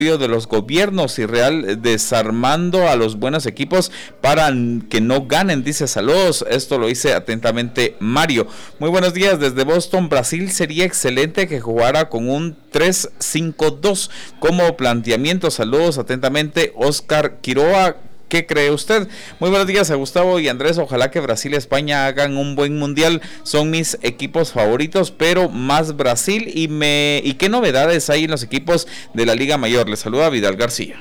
de los gobiernos y Real desarmando a los buenos equipos para que no ganen, dice saludos. Esto lo dice atentamente Mario. Muy buenos días desde Boston, Brasil. Sería excelente que jugara con un 3-5-2 como planteamiento. Saludos atentamente Oscar Quiroa. ¿Qué cree usted? Muy buenos días a Gustavo y Andrés. Ojalá que Brasil y España hagan un buen mundial. Son mis equipos favoritos, pero más Brasil. ¿Y qué novedades hay en los equipos de la Liga Mayor? Les saluda Vidal García.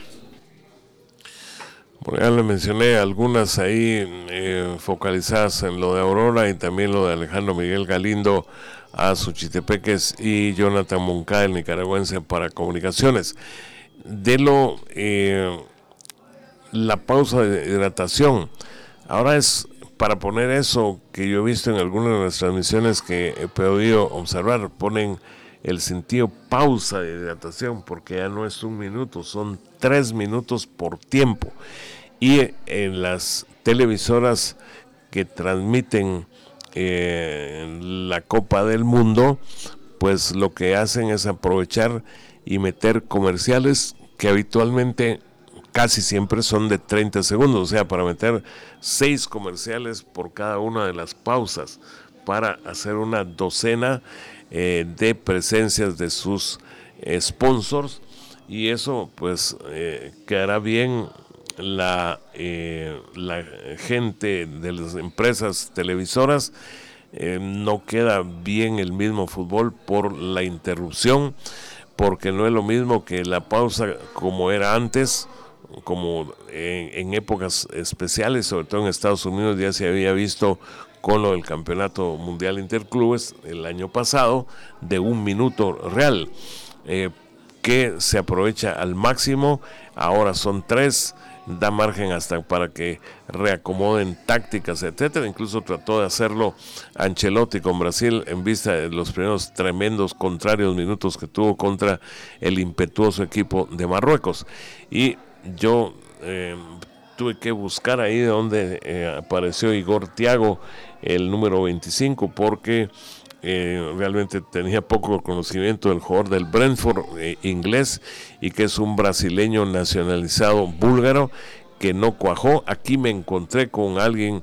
Bueno, ya le mencioné algunas ahí focalizadas en lo de Aurora y también lo de Alejandro Miguel Galindo a Suchitepeques y Jonathan Moncada, el nicaragüense, para comunicaciones. La pausa de hidratación. Ahora es para poner eso que yo he visto en algunas de las transmisiones que he podido observar, ponen el sentido pausa de hidratación, porque ya no es 1 minuto, son 3 minutos por tiempo. Y en las televisoras que transmiten la Copa del Mundo, pues lo que hacen es aprovechar y meter comerciales que habitualmente casi siempre son de 30 segundos, o sea, para meter 6 comerciales por cada una de las pausas, para hacer una docena de presencias de sus sponsors, y eso pues quedará bien la gente de las empresas televisoras. No queda bien el mismo fútbol por la interrupción, porque no es lo mismo que la pausa como era antes, como en épocas especiales, sobre todo en Estados Unidos ya se había visto con lo del Campeonato Mundial Interclubes el año pasado, de 1 minuto real, que se aprovecha al máximo. Ahora son 3, da margen hasta para que reacomoden tácticas, etcétera. Incluso trató de hacerlo Ancelotti con Brasil en vista de los primeros tremendos contrarios minutos que tuvo contra el impetuoso equipo de Marruecos. Y yo tuve que buscar ahí de donde apareció Igor Thiago, el número 25, porque realmente tenía poco conocimiento del jugador del Brentford inglés, y que es un brasileño nacionalizado búlgaro que no cuajó. Aquí me encontré con alguien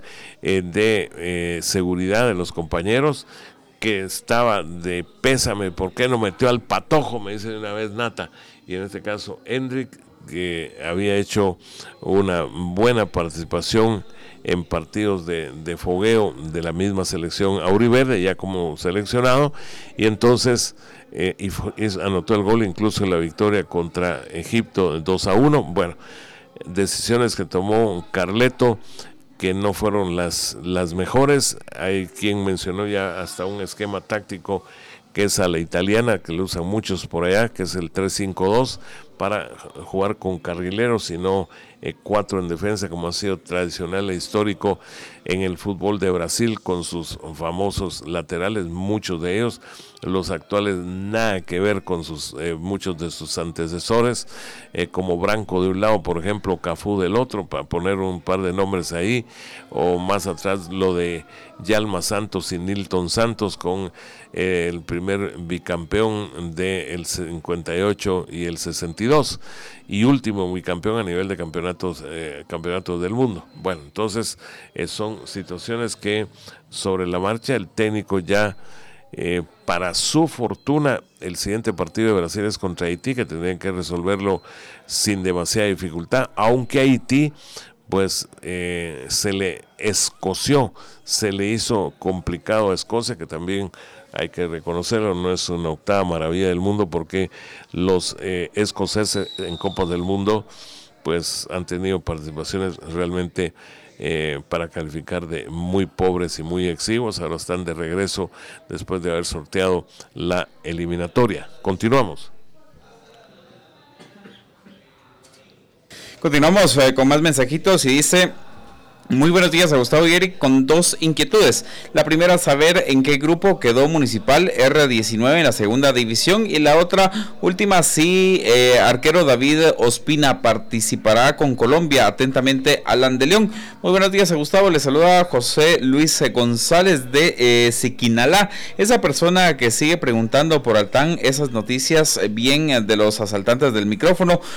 de seguridad de los compañeros que estaba de pésame, ¿por qué no metió al Patojo? Me dice de una vez Nata, y en este caso Hendrik, que había hecho una buena participación en partidos de fogueo de la misma selección auriverde, ya como seleccionado, y entonces anotó el gol incluso en la victoria contra Egipto 2-1. Bueno, decisiones que tomó Carleto que no fueron las mejores. Hay quien mencionó ya hasta un esquema táctico que es a la italiana, que lo usan muchos por allá, que es el 3-5-2, para jugar con carrileros y no 4 en defensa, como ha sido tradicional e histórico en el fútbol de Brasil, con sus famosos laterales, muchos de ellos, los actuales nada que ver con muchos de sus antecesores, como Branco de un lado, por ejemplo, Cafú del otro, para poner un par de nombres ahí, o más atrás lo de Yalma Santos y Nilton Santos, con el primer bicampeón del 58 y el 62, y último bicampeón a nivel de campeonatos del mundo. Bueno, entonces son situaciones que sobre la marcha el técnico ya, para su fortuna, el siguiente partido de Brasil es contra Haití, que tendrían que resolverlo sin demasiada dificultad, aunque Haití pues se le escoció, se le hizo complicado a Escocia, que también hay que reconocerlo, no es una octava maravilla del mundo, porque los escoceses en Copas del Mundo pues han tenido participaciones realmente para calificar de muy pobres y muy exiguos. Ahora están de regreso después de haber sorteado la eliminatoria. Continuamos Continuamos con más mensajitos y dice Muy buenos días a Gustavo y Eric, con dos inquietudes. La primera, saber en qué grupo quedó Municipal R19 en la segunda división, y la otra última, si arquero David Ospina participará con Colombia. Atentamente, Alan de León. Muy buenos días a Gustavo, le saluda José Luis González de Siquinalá, esa persona que sigue preguntando por Altán esas noticias bien de los asaltantes del micrófono.